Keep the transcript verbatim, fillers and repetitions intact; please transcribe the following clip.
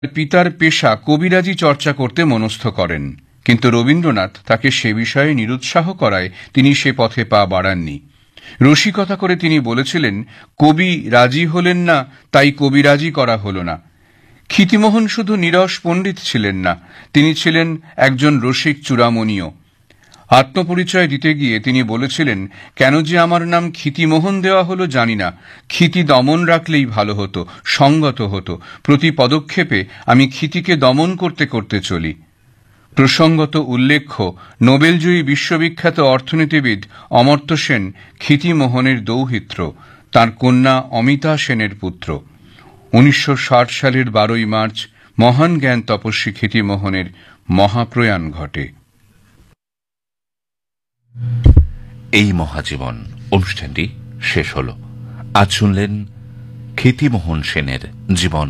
পিতার পেশা কবিরাজি চর্চা করতে মনস্থ করেন, কিন্তু রবীন্দ্রনাথ তাকে সে বিষয়ে নিরুৎসাহ করায় তিনি সে পথে পা বাড়াননি। রসিকতা করে তিনি বলেছিলেন, কবি রাজি হলেন না, তাই কবিরাজি করা হল না। ক্ষিতিমোহন শুধু নীরস পণ্ডিত ছিলেন না, তিনি ছিলেন একজন রসিক চূড়ামণিও। আত্মপরিচয় দিতে গিয়ে তিনি বলেছিলেন, কেন যে আমার নাম ক্ষিতিমোহন দেওয়া হলো জানি না, ক্ষিতি দমন রাখলেই ভালো হতো, সঙ্গত হতো। প্রতি পদক্ষেপে আমি ক্ষিতিকে দমন করতে করতে চলি। প্রসঙ্গত উল্লেখ্য, নোবেলজয়ী বিশ্ববিখ্যাত অর্থনীতিবিদ অমর্ত্য সেন ক্ষিতিমোহনের দৌহিত্র, তাঁর কন্যা অমিতা সেনের পুত্র। উনিশশো ষাট সালের বারোই মার্চ মহান জ্ঞান তপস্বী ক্ষিতিমোহনের মহাপ্রয়াণ ঘটে। এই মহাজীবন অনুষ্ঠানটি শেষ হল। আজ শুনলেন ক্ষিতিমোহন সেনের জীবন